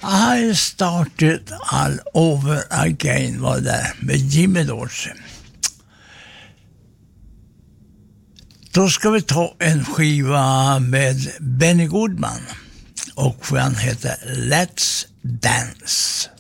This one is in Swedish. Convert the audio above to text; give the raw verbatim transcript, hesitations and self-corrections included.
I started all over again var det med Jimmy Dorsey. Då ska vi ta en skiva med Benny Goodman och den heter Let's Dance.